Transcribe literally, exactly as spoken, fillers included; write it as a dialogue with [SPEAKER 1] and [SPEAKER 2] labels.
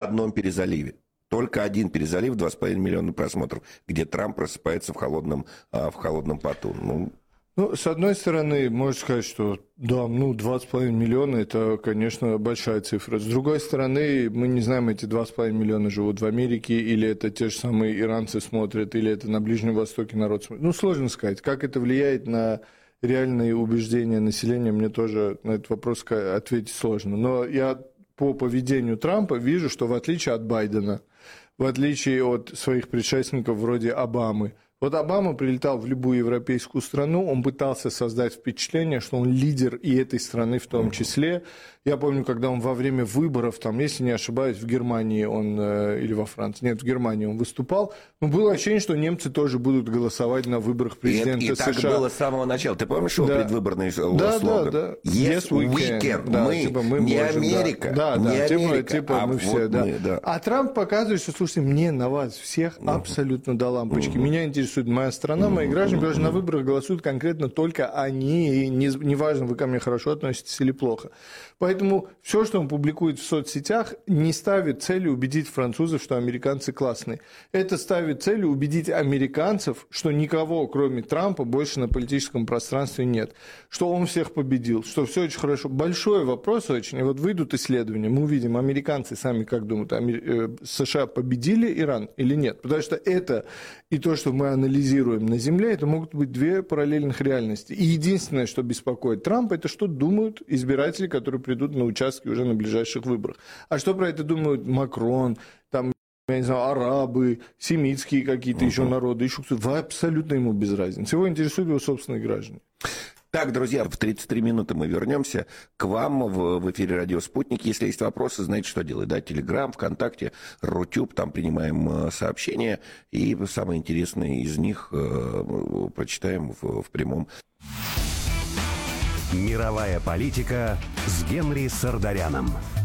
[SPEAKER 1] одном перезаливе. Только один перезалив, два с половиной миллиона просмотров, где Трамп просыпается в холодном, в холодном поту. Ну,
[SPEAKER 2] Ну, с одной стороны, можно сказать, что да, ну, два с половиной миллиона – это, конечно, большая цифра. С другой стороны, мы не знаем, эти два с половиной миллиона живут в Америке, или это те же самые иранцы смотрят, или это на Ближнем Востоке народ смотрит. Ну, сложно сказать. Как это влияет на реальные убеждения населения, мне тоже на этот вопрос ответить сложно. Но я по поведению Трампа вижу, что в отличие от Байдена, в отличие от своих предшественников вроде Обамы, вот Обама прилетал в любую европейскую страну, он пытался создать впечатление, что он лидер и этой страны в том числе. Я помню, когда он во время выборов, там, если не ошибаюсь, в Германии он, или во Франции, нет, в Германии он выступал, но было ощущение, что немцы тоже будут голосовать на выборах президента
[SPEAKER 1] и, и
[SPEAKER 2] США.
[SPEAKER 1] И так было с самого начала. Ты помнишь его да. предвыборный слоган?
[SPEAKER 2] Да, да, да.
[SPEAKER 1] Yes, yes we can. can.
[SPEAKER 2] Да,
[SPEAKER 1] мы,
[SPEAKER 2] типа, мы
[SPEAKER 1] не
[SPEAKER 2] можем,
[SPEAKER 1] Америка,
[SPEAKER 2] да,
[SPEAKER 1] не
[SPEAKER 2] да,
[SPEAKER 1] Америка,
[SPEAKER 2] типа, типа
[SPEAKER 1] а
[SPEAKER 2] мы
[SPEAKER 1] вот
[SPEAKER 2] все, да.
[SPEAKER 1] мы, да.
[SPEAKER 2] А Трамп показывает, что, слушайте, мне на вас всех uh-huh. абсолютно до лампочки. Uh-huh. Меня интересует моя страна, мои uh-huh. граждане, потому что на выборах голосуют конкретно только они, и неважно, вы ко мне хорошо относитесь или плохо. Поэтому все, что он публикует в соцсетях, не ставит целью убедить французов, что американцы классные. Это ставит целью убедить американцев, что никого, кроме Трампа, больше на политическом пространстве нет. Что он всех победил, что все очень хорошо. Большой вопрос очень. И вот выйдут исследования, мы увидим, американцы сами как думают, США победили Иран или нет. Потому что это и то, что мы анализируем на Земле, это могут быть две параллельных реальности. И единственное, что беспокоит Трампа, это что думают избиратели, которые придут на участки уже на ближайших выборах. А что про это думают Макрон, там, я не знаю, арабы, семитские какие-то uh-huh. еще народы, еще кто-то, абсолютно ему без разницы. Его интересуют его собственные граждане.
[SPEAKER 1] Так, друзья, в тридцать три минуты мы вернемся к вам в, в эфире «Радио Спутник». Если есть вопросы, знаете, что делать. Да, Телеграм, ВКонтакте, Рутюб, там принимаем сообщения, и самые интересные из них э, прочитаем в, в прямом.
[SPEAKER 3] Мировая политика с Генри Сардаряном.